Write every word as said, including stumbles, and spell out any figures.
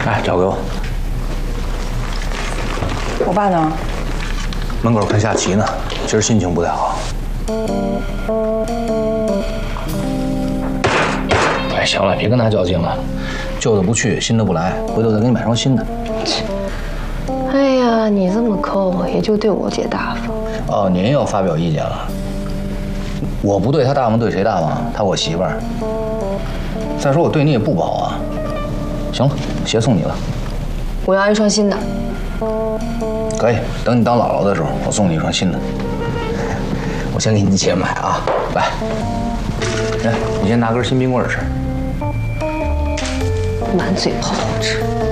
哎，找给我。 我爸呢？ 门口看下棋呢，今儿心情不太好。哎，行了，别跟他较劲了，旧的不去，新的不来，回头再给你买双新的。 哎呀，你这么抠，也就对我姐大方。 哦，您又发表意见了。我不对他大方，对谁大方？他我媳妇儿。再说我对你也不薄啊。行了，鞋送你了。 我要一双新的。 可以，等你当姥姥的时候，我送你一双新的。我先给你姐买啊，来，来，你先拿根新冰棍吃。 满嘴跑好吃。